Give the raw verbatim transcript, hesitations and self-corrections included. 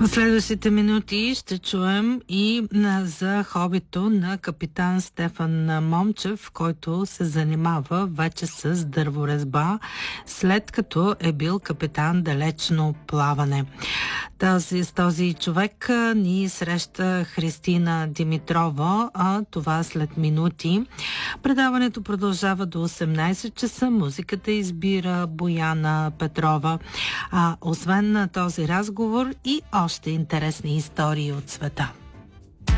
В следващите минути ще чуем и за хобито на капитан Стефан Момчев, който се занимава вече с дърворезба, след като е бил капитан далечно плаване. Този, с този човек ни среща Христина Димитрова, а това след минути. Предаването продължава до осемнайсет часа. Музиката избира Бояна Петрова. А освен на този разговор и още интересни истории от света.